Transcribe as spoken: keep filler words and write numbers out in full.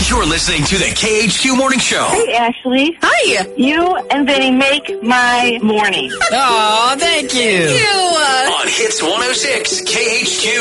You're listening to the K H Q Morning Show. Hey, Ashley. Hi. You and Vinny make my morning. Oh, thank you. You. Uh... On Hits one oh six K H Q.